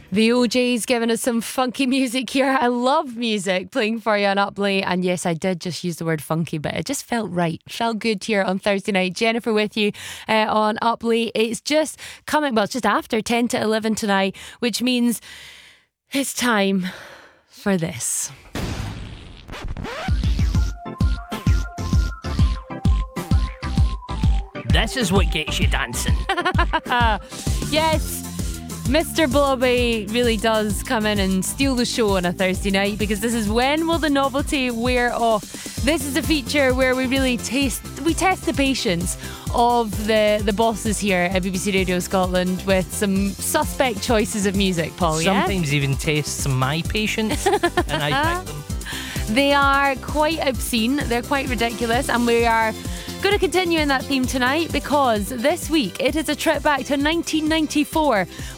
The OJ's giving us some funky music here. I love music playing for you on Upley. And yes, I did just use the word funky, but it just felt right. Felt good here on Thursday night. Jennifer with you on Upley. It's just coming, well, it's just after 10 to 11 tonight, which means it's time for this. This is what gets you dancing. Yes, Mr. Blobby really does come in and steal the show on a Thursday night, because this is When Will the Novelty Wear Off? This is a feature where we really test the patience of the bosses here at BBC Radio Scotland with some suspect choices of music, Paul. Sometimes even tests my patience, and I pick them. They are quite obscene, they're quite ridiculous, and we are going to continue in that theme tonight, because this week it is a trip back to 1994